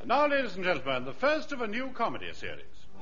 Now, ladies and gentlemen, the first of a new comedy series.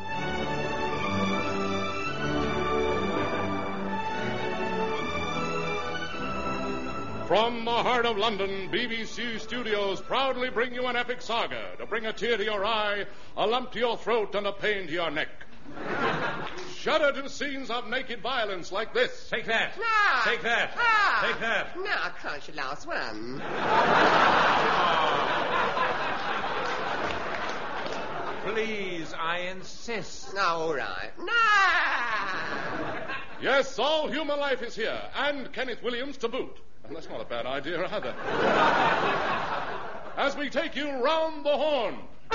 From the heart of London, BBC Studios proudly bring you an epic saga to bring a tear to your eye, a lump to your throat, and a pain to your neck. Shudder to scenes of naked violence like this. Take that. Ah. Take that. Ah. Take that. No, I can't, your last one. Please, I insist. All right. No! Yes, all human life is here, and Kenneth Williams to boot. And that's not a bad idea either. As we take you round the horn.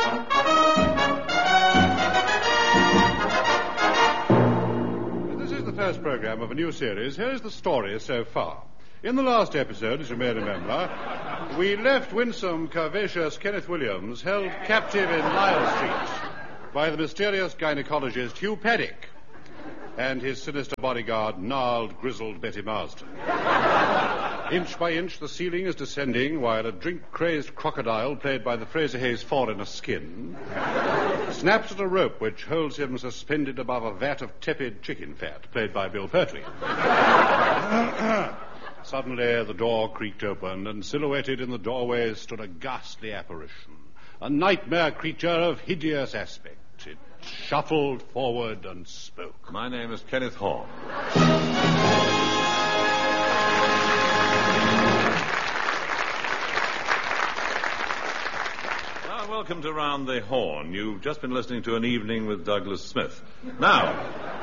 This is the first program of a new series. Here's the story so far. In the last episode, as you may remember, we left winsome, curvaceous Kenneth Williams held captive in Lyle Street by the mysterious gynecologist Hugh Paddock and his sinister bodyguard, gnarled, grizzled Betty Marsden. Inch by inch, the ceiling is descending while a drink-crazed crocodile, played by the Fraser Hayes Ford in a skin, snaps at a rope which holds him suspended above a vat of tepid chicken fat, played by Bill Pertwee. Suddenly, the door creaked open, and silhouetted in the doorway stood a ghastly apparition, a nightmare creature of hideous aspect. It shuffled forward and spoke. My name is Kenneth Horn. Welcome to Round the Horn. You've just been listening to An Evening with Douglas Smith. Now,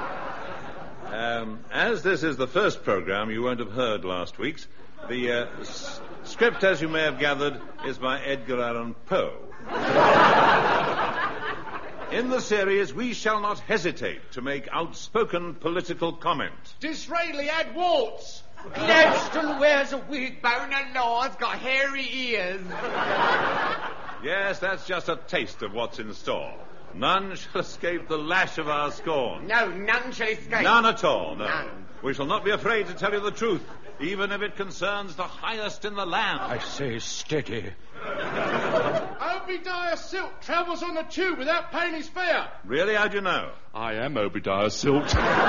as this is the first program, you won't have heard last week's. The script, as you may have gathered, is by Edgar Allan Poe. In the series, we shall not hesitate to make outspoken political comment. Disraeli had warts. Gladstone wears a wig. Boner Law's got hairy ears. Yes, that's just a taste of what's in store. None shall escape the lash of our scorn. No, none shall escape. None at all, no. None. We shall not be afraid to tell you the truth, even if it concerns the highest in the land. I say steady. Obadiah Silk travels on the tube without paying his fare. Really? How'd you know? I am Obadiah Silk.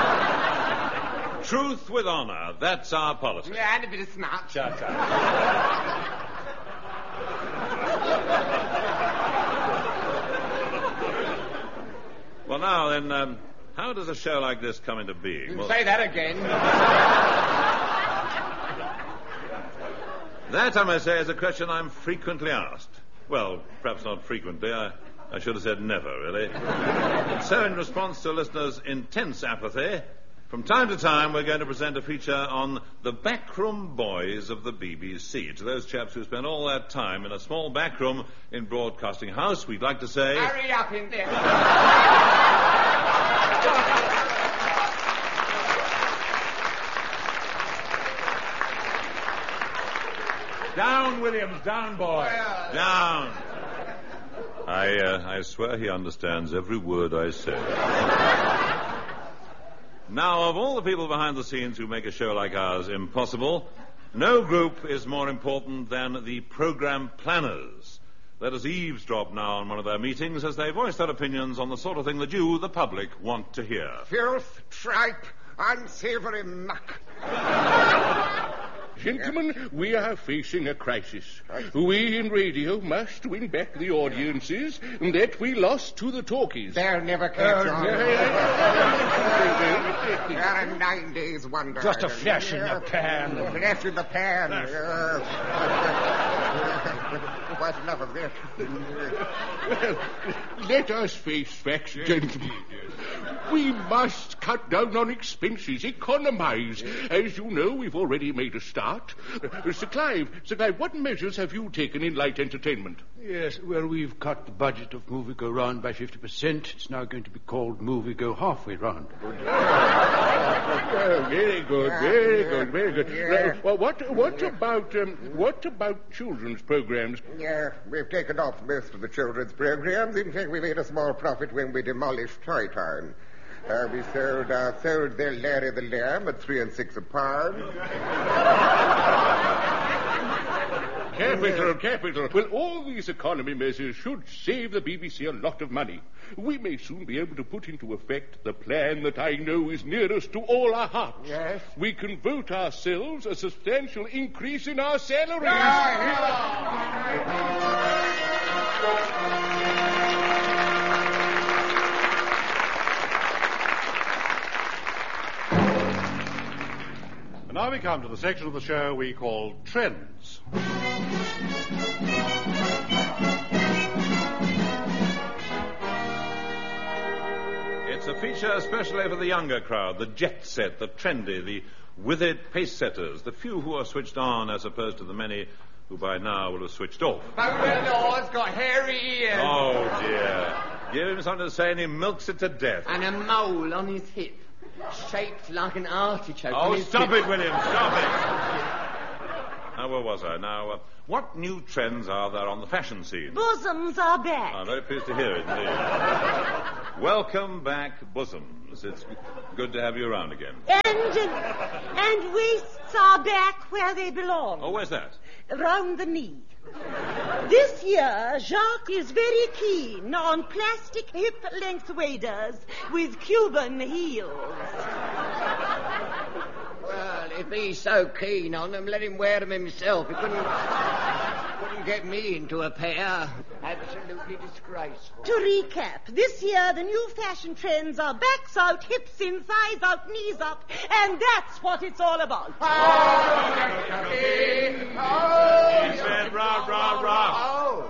Truth with honour. That's our policy. Yeah, and a bit of smart. Shut up. Well, now then, how does a show like this come into being? Well, Say that again. that, I may say, is a question I'm frequently asked. Well, perhaps not frequently. I should have said never, really. And so, in response to listeners' intense apathy, from time to time, we're going to present a feature on the backroom boys of the BBC. To those chaps who spend all that time in a small backroom in Broadcasting House, we'd like to say... Hurry up in there. Down, Williams, down, boy. Down. I swear he understands every word I say. Now, of all the people behind the scenes who make a show like ours impossible, no group is more important than the program planners. Let us eavesdrop now on one of their meetings as they voice their opinions on the sort of thing that you, the public, want to hear. Filth, tripe, unsavory muck. Gentlemen, we are facing a crisis. We in radio must win back the audiences that we lost to the talkies. They'll never catch on. They're a 9 days wonder. Just a flash in the pan. Flash in the pan. Quite enough of this. Well, let us face facts, gentlemen. We must cut down on expenses, economize. As you know, we've already made a start. Sir Clive, what measures have you taken in light entertainment? Yes, well, we've cut the budget of Movie Go Round by 50%. It's now going to be called Movie Go Halfway Round. Oh, very good, very good, very good. Yeah. Well, what about children's programs? Yeah, we've taken off most of the children's programs. In fact, we made a small profit when we demolished Toy Town. We sold their Larry the Lamb at 3 and 6 a pound. Capital. Well, all these economy measures should save the BBC a lot of money. We may soon be able to put into effect the plan that I know is nearest to all our hearts. Yes? We can vote ourselves a substantial increase in our salaries. And now we come to the section of the show we call Trends. It's a feature especially for the younger crowd, the jet set, the trendy, the with-it pace-setters, the few who are switched on as opposed to the many who by now will have switched off. Lord's got hairy ears. Oh, dear. Give him something to say and he milks it to death. And a mole on his hip, shaped like an artichoke. Oh, stop it, William, stop it. Now, where was I? Now, what new trends are there on the fashion scene? Bosoms are back. I'm very pleased to hear it, indeed. Welcome back, bosoms. It's good to have you around again. And waists are back where they belong. Oh, where's that? Around the knee. This year, Jacques is very keen on plastic hip-length waders with Cuban heels. Well, if he's so keen on them, let him wear them himself. He couldn't get me into a pair. Absolutely disgraceful. To recap, this year the new fashion trends are backs out, hips in, thighs out, knees up, and that's what it's all about. He said rah, rah, rah.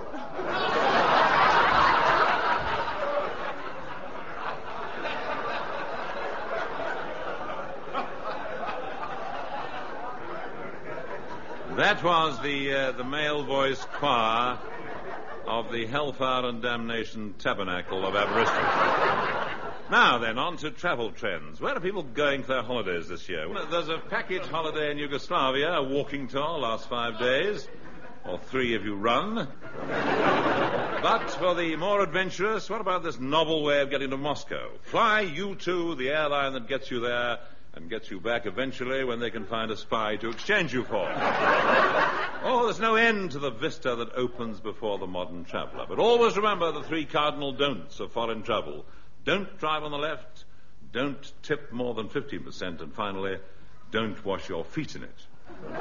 That was the male voice choir of the Hellfire and Damnation Tabernacle of Aberystwyth. Now then, on to travel trends. Where are people going for their holidays this year? Well, there's a package holiday in Yugoslavia, a walking tour, lasts 5 days, or 3 if you run. But for the more adventurous, what about this novel way of getting to Moscow? Fly U2, the airline that gets you there and gets you back eventually when they can find a spy to exchange you for. Oh, there's no end to the vista that opens before the modern traveller. But always remember the 3 cardinal don'ts of foreign travel. Don't drive on the left, don't tip more than 15%, and finally, don't wash your feet in it.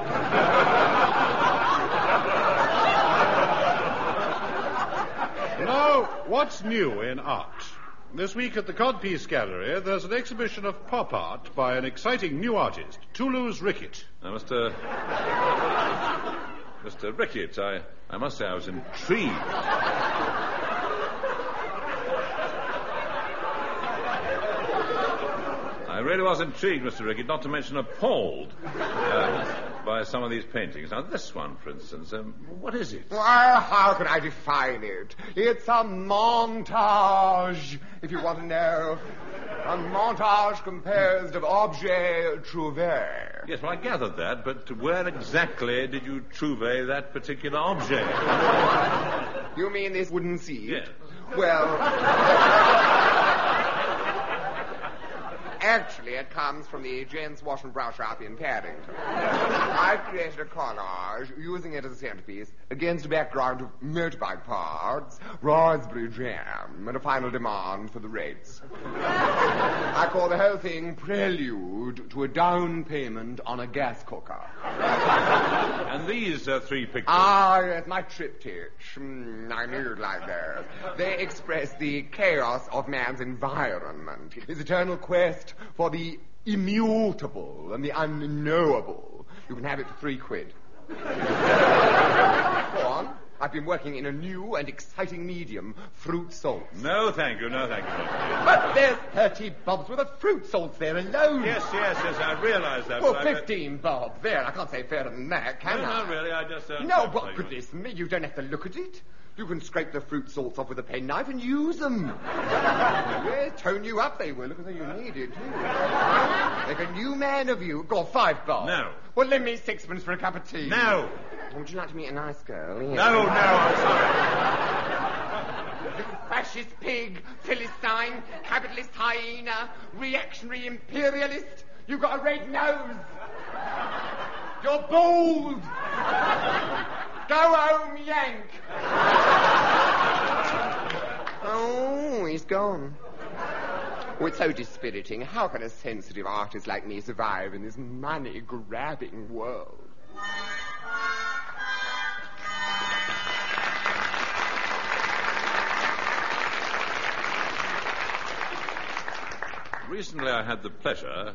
Now, what's new in art? This week at the Codpiece Gallery, there's an exhibition of pop art by an exciting new artist, Toulouse Rickett. Now, Mr. Rickett, I must say I was intrigued. I really was intrigued, Mr. Rickett, not to mention appalled by some of these paintings. Now, this one, for instance, what is it? Well, how can I define it? It's a montage, if you want to know. A montage composed of objets trouvés. Yes, well, I gathered that, but where exactly did you trouver that particular object? You mean this wooden seat? Yes. Well... Actually, it comes from the Gents Wash and Brow Shop in Paddington. I created a collage using it as a centerpiece against a background of motorbike parts, raspberry jam, and a final demand for the rates. I call the whole thing Prelude to a down payment on a gas cooker. And these 3 pictures? Ah, yes, my triptych. I knew you'd like those. They express the chaos of man's environment, his eternal quest for the immutable and the unknowable. You can have it for £3. Go on. I've been working in a new and exciting medium, fruit salts. No, thank you, no, thank you. But there's 30 bobs worth of fruit salts there alone. Yes, I realise that. Well, 15 bob. There, I can't say fairer than that, can I? No, not really, I just... No, but goodness me, you don't have to look at it. You can scrape the fruit salts off with a penknife and use them. Yes, tone you up they will. Look as though you need it, too. Make a new man of you. Go on, 5 bob. No. Well, lend me 6pence for a cup of tea. No. Would you like to meet a nice girl? Yeah. No, I'm sorry. Fascist pig, Philistine, capitalist hyena, reactionary imperialist. You've got a red nose. You're bald. Go home, Yank! Oh, he's gone. Oh, it's so dispiriting. How can a sensitive artist like me survive in this money-grabbing world? Recently I had the pleasure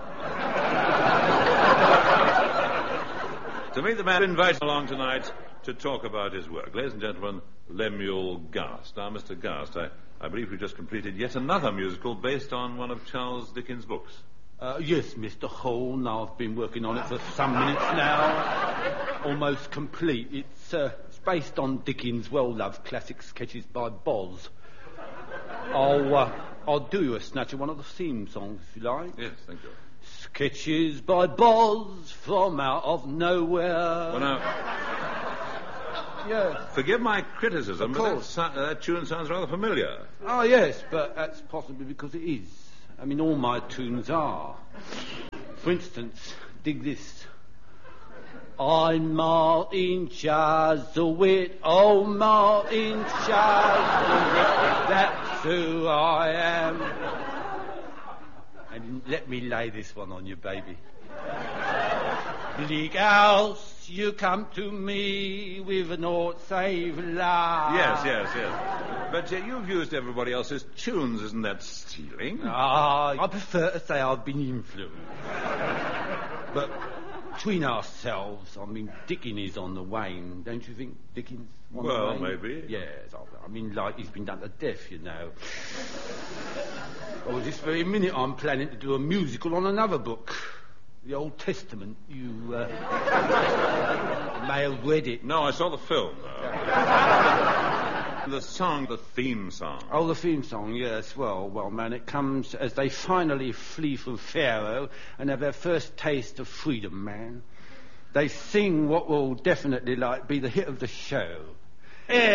to meet the man invited along tonight to talk about his work. Ladies and gentlemen, Lemuel Gast. Now, Mr. Gast, I believe we've just completed yet another musical based on one of Charles Dickens' books. Yes, Mr. Horn. I've been working on it for some minutes now. Almost complete. It's based on Dickens' well-loved classic Sketches by Boz. I'll do you a snatch of one of the theme songs, if you like. Yes, thank you. Sketches by Boz from out of nowhere. Well, now, Yeah. forgive my criticism, Of but course. that tune sounds rather familiar. Oh, yes, but that's possibly because it is. I mean, all my tunes are. For instance, dig this. I'm Martin Chuzzlewit, oh Martin Chuzzlewit, that's who I am. And let me lay this one on you, baby. Bleak house, you come to me with naught save love. Yes. But you've used everybody else's tunes, isn't that stealing? I prefer to say I've been influenced. But between ourselves, I mean, Dickens is on the wane, don't you think? Dickens on the wane? Maybe. Yes, I mean, like, he's been done to death, you know. Oh, this very minute I'm planning to do a musical on another book. The Old Testament. You may have read it. No, I saw the film, though. The theme song. Oh, the theme song, yes. Well, man, it comes as they finally flee from Pharaoh and have their first taste of freedom, man. They sing what will definitely, be the hit of the show.